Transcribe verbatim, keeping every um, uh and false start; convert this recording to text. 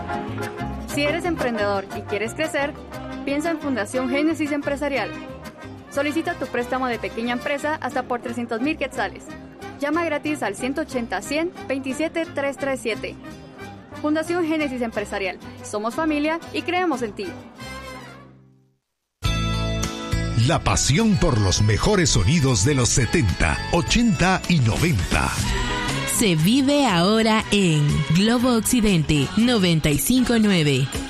Si eres emprendedor y quieres crecer, piensa en Fundación Génesis Empresarial. Solicita tu préstamo de pequeña empresa hasta por trescientos mil quetzales. Llama gratis al ciento ochenta, cien, veintisiete, trescientos treinta y siete. Fundación Génesis Empresarial. Somos familia y creemos en ti. La pasión por los mejores sonidos de los setenta, ochenta y noventa. Se vive ahora en Globo Occidente noventa y cinco punto nueve.